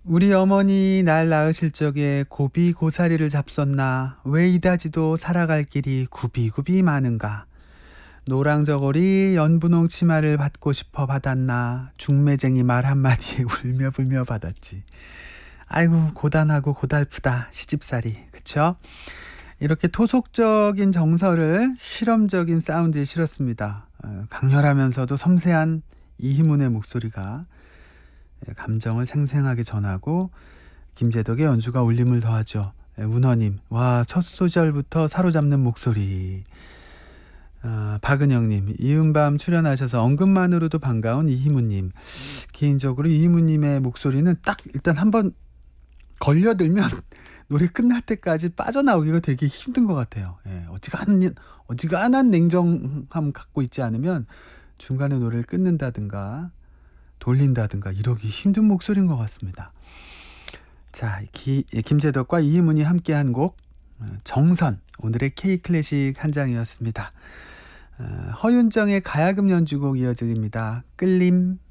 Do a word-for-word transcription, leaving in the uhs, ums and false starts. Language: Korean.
우리 어머니 날 낳으실 적에 고비 고사리를 잡섰나 왜 이다지도 살아갈 길이 굽이굽이 많은가. 노랑저고리 연분홍 치마를 받고 싶어 받았나 중매쟁이 말 한마디에 울며불며 받았지. 아이고 고단하고 고달프다 시집살이. 그쵸? 이렇게 토속적인 정서를 실험적인 사운드에 실었습니다. 어, 강렬하면서도 섬세한 이희문의 목소리가 감정을 생생하게 전하고 김재덕의 연주가 울림을 더하죠. 운허님, 와, 첫 소절부터 사로잡는 목소리. 아, 박은영님, 이은밤 출연하셔서 언급만으로도 반가운 이희문님. 개인적으로 이희문님의 목소리는 딱 일단 한번 걸려들면 노래 끝날 때까지 빠져나오기가 되게 힘든 것 같아요. 예, 어지간한, 어지간한 냉정함 갖고 있지 않으면 중간에 노래를 끊는다든가 돌린다든가 이러기 힘든 목소리인 것 같습니다. 자, 기, 김재덕과 이희문이 함께한 곡 정선, 오늘의 K클래식 한 장이었습니다. 어, 허윤정의 가야금 연주곡 이어드립니다. 끌림.